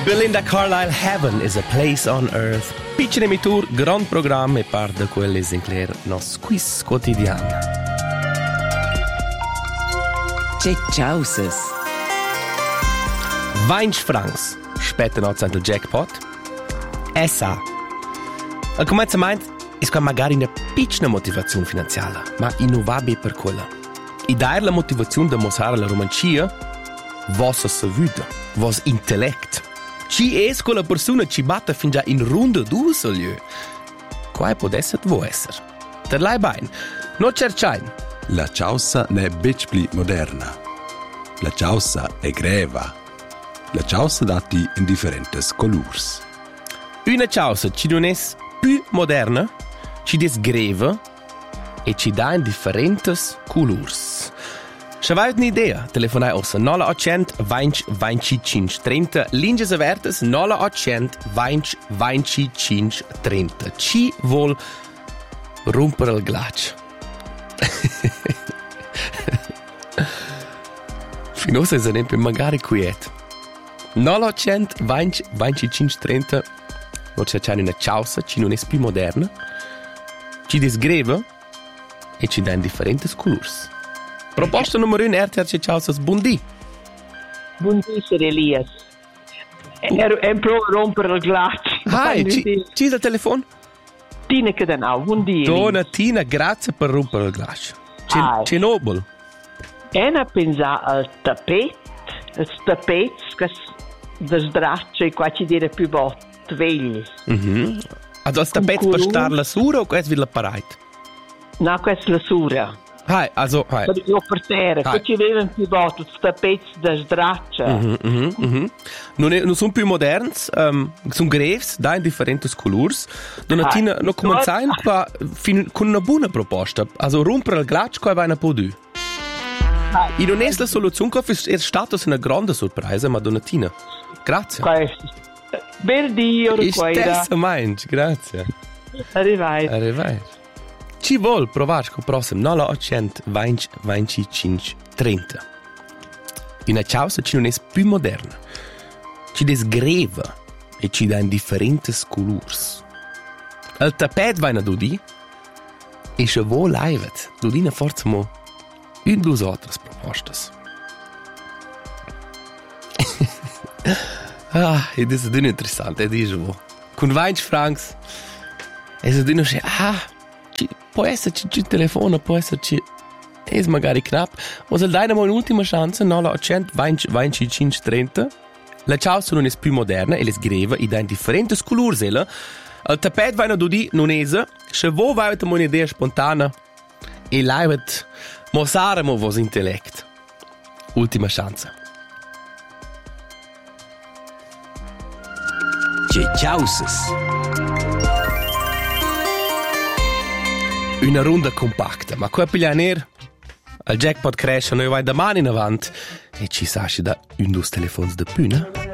Belinda Carlisle, Heaven is a Place on Earth. Piccine emitur, grand programma e part de quelle Sinclair nos quiz quotidiano. C'è ciausas. 20 francs. Später noch il jackpot. Essa. Al cominciamento è magari una piccola motivazione finanziaria, ma innovabile per quella. E dare la motivazione di mostrare la romancia, vostra savuta, vostro intellect. Ci è quella persona ci batte fin già in ronda due sogliu. Quai può essere vuoi essere. Te l'hai bene. Non cercai. La ciausa ne è più moderna. La ciausa è greva. La ciausa dati in differenti colori. Una ciausa ci non è più moderna, ci è greva e ci dà in differenti colori. Se avete un'idea, telefonai ossa 0800 20 25 30, linges avertes 0800 20 25 30. Ci vuol rompere il ghiaccio. Finosa esempio magari quiet. 0800 20 25 30, non c'è una ciausa, ci non è più moderna, ci desgreva e ci dà in differenti colori. Proposta numero 1, RTC Ciausas, buondì. Buondì, Sir Elias. È pro rompere il ghiaccio. Hi, ci è il telefono? Tina che danau, buondì. Donna Tina, grazie per rompere il ghiaccio. C'è nobile. E ne pensa al tappeto che sdraccia e qua ci dire più bot, vegli. Also il tappeto per stare la sura o questo è l'apparecchio? No, questa è la sura. Also, Io per terra, che ci avevano più botto, tappeti da sdraccia. Non sono più moderni, sono grevi, da in differenti colori. Donatina, non cominciamo con una buona proposta. Also, rompere il ghiaccio qua va un po' più. E non è la soluzione, è stata una grande sorpresa, ma Donatina, grazie. Per Dio, stessa mind, grazie. Arrivai. Ci vuol provare con il prossimo 0800 20 25 30. Una ciausa ci non è più moderna. Ci desgreva e ci dà in differenti colori. Il tappeto va in dudi e se vuol laivet, dudina forza mo un due altre proposte. Ed è stato interessante, dicevo. Con 20 francs è stato uno che può esserci il telefono, può esserci è magari knapp, ma se dai un'ultima chance 0800 20 25 30. La ciausa non è più moderna e le sgreva e dà in differenti colori. Il tappeto va in dudi non è se voi avete un'idea spontanea e l'avete mostrare il vostro intellect. Ultima chance. C'è ciausas. Una ronda compacta, ma qua piglia nero. Il jackpot cresce, noi vai da mano in avanti e ci sasci da un dos telefoni da più, no?